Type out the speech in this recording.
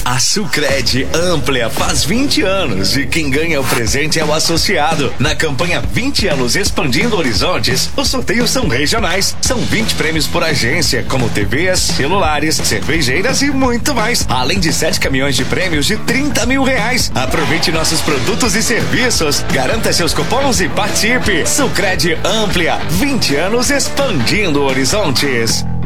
A Sucred Amplia faz 20 anos e quem ganha o presente é o associado. Na campanha 20 anos expandindo horizontes, os sorteios são regionais. São 20 prêmios por agência, como TVs, celulares, cervejeiras e muito mais. Além de 7 caminhões de prêmios de R$30 mil. Aproveite nossos produtos e serviços. Garanta seus cupons e participe. Sucred Amplia, 20 anos expandindo horizontes.